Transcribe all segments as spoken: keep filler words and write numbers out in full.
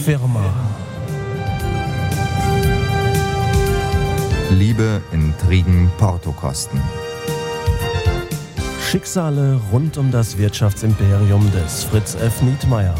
Firma. Liebe, Intrigen, Portokosten. Schicksale rund um das Wirtschaftsimperium des Fritz F. Nietmeyer.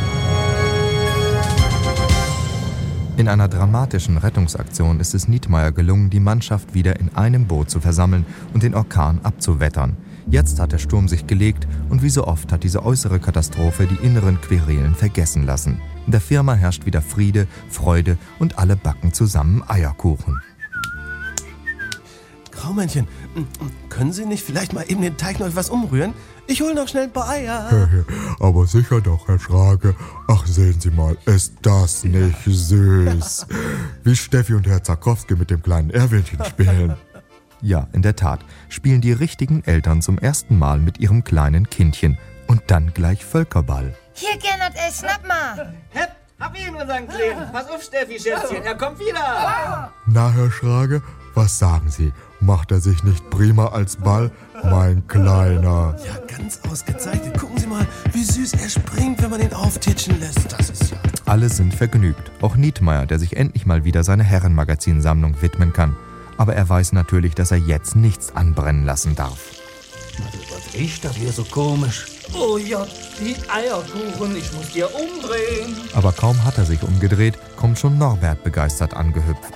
In einer dramatischen Rettungsaktion ist es Nietmeyer gelungen, die Mannschaft wieder in einem Boot zu versammeln und den Orkan abzuwettern. Jetzt hat der Sturm sich gelegt und wie so oft hat diese äußere Katastrophe die inneren Querelen vergessen lassen. In der Firma herrscht wieder Friede, Freude und alle backen zusammen Eierkuchen. Graumännchen, können Sie nicht vielleicht mal eben den Teig noch etwas umrühren? Ich hole noch schnell ein paar Eier. Aber sicher doch, Herr Schrage. Ach, sehen Sie mal, ist das nicht süß? Wie Steffi und Herr Zarkowski mit dem kleinen Erwinchen spielen. Ja, in der Tat, spielen die richtigen Eltern zum ersten Mal mit ihrem kleinen Kindchen und dann gleich Völkerball. Hier, Gernot, ey, schnapp mal. Hepp, hab ihn, unseren Kleinen. Pass auf, Steffi, Schätzchen, er kommt wieder. Na, Herr Schrage, was sagen Sie? Macht er sich nicht prima als Ball, mein Kleiner? Ja, ganz ausgezeichnet. Gucken Sie mal, wie süß er springt, wenn man ihn auftitschen lässt. Das ist ja... Alle sind vergnügt, auch Nietmeyer, der sich endlich mal wieder seiner Herrenmagazinsammlung widmen kann. Aber er weiß natürlich, dass er jetzt nichts anbrennen lassen darf. Was riecht das hier so komisch? Oh ja, die Eierkuchen, ich muss die umdrehen. Aber kaum hat er sich umgedreht, kommt schon Norbert begeistert angehüpft.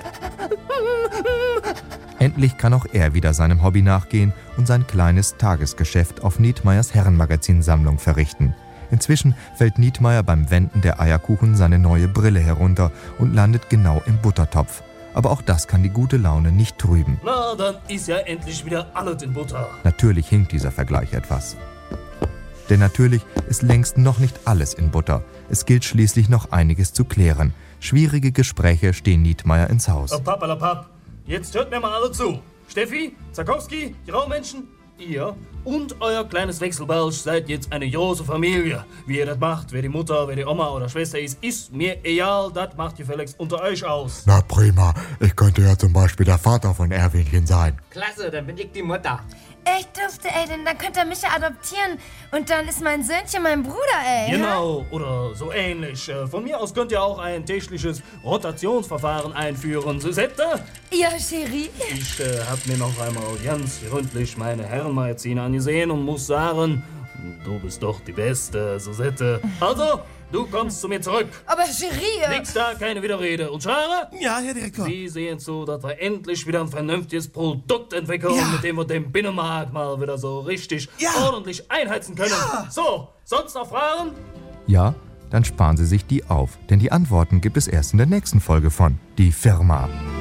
Endlich kann auch er wieder seinem Hobby nachgehen und sein kleines Tagesgeschäft auf Nietmeyers Herrenmagazinsammlung verrichten. Inzwischen fällt Nietmeyer beim Wenden der Eierkuchen seine neue Brille herunter und landet genau im Buttertopf. Aber auch das kann die gute Laune nicht trüben. Na, dann ist ja endlich wieder alles in Butter. Natürlich hinkt dieser Vergleich etwas. Denn natürlich ist längst noch nicht alles in Butter. Es gilt schließlich noch einiges zu klären. Schwierige Gespräche stehen Nietmeyer ins Haus. Oh, Pappalapapp, jetzt hört mir mal alle zu. Steffi, Zarkowski, die Raumenschen, ihr und euer kleines Wechselbalsch seid jetzt eine große Familie. Wie ihr das macht, wer die Mutter, wer die Oma oder Schwester ist, ist mir egal. Das macht ihr gefälligst unter euch aus. Na prima, ich könnte ja zum Beispiel der Vater von Erwinchen sein. Klasse, dann bin ich die Mutter. Echt dufte, ey, denn dann könnt ihr mich ja adoptieren. Und dann ist mein Söhnchen mein Bruder, ey. Genau, oder so ähnlich. Von mir aus könnt ihr auch ein tägliches Rotationsverfahren einführen. Susette? Ja, Chérie. Ich äh, hab mir noch einmal ganz gründlich meine Herrenmagazine angesehen und muss sagen, du bist doch die Beste, Susette. Also, du kommst zu mir zurück. Aber Chérie... Nix da, keine Widerrede. Und Schare? Ja, Herr Direktor. Sie sehen zu, dass wir endlich wieder ein vernünftiges Produkt entwickeln, Ja. mit dem wir den Binnenmarkt mal wieder so richtig Ja. ordentlich einheizen können. Ja. So, sonst noch Fragen? Ja, dann sparen Sie sich die auf, denn die Antworten gibt es erst in der nächsten Folge von Die Firma.